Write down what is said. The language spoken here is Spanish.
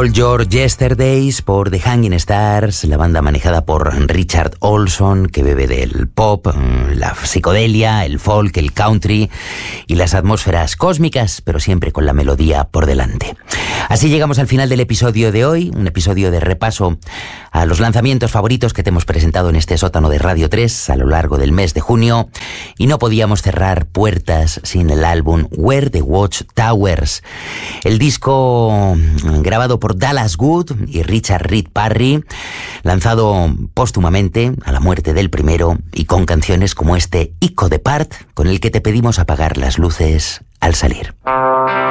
All Your Yesterdays por The Hanging Stars, la banda manejada por Richard Olson, que bebe del pop, la psicodelia, el folk, el country y las atmósferas cósmicas, pero siempre con la melodía por delante. Así llegamos al final del episodio de hoy, un episodio de repaso a los lanzamientos favoritos que te hemos presentado en este sótano de Radio 3 a lo largo del mes de junio, y no podíamos cerrar puertas sin el álbum Where the Watch Towers, el disco grabado por Dallas Wood y Richard Reed Parry, lanzado póstumamente a la muerte del primero y con canciones como este Echo Depart, con el que te pedimos apagar las luces al salir.